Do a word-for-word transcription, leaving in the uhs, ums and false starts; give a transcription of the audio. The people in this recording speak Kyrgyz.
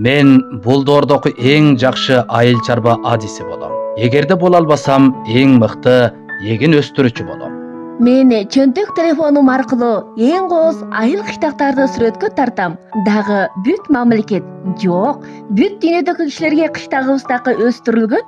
Мен бул доордогу эң жакшы айыл чарба адиси болом. Эгерде боло албасам, эң мыкты эгин өстүрүүчү болом. Мен чөнтөк телефонум аркылуу эң кооз айыл кыштактарды сүрөткө тартам. Дагы бүт мамлекет, жок, бүт дүйнөдөгү кишилерге кыштагыбыздагы өстүрүлгөн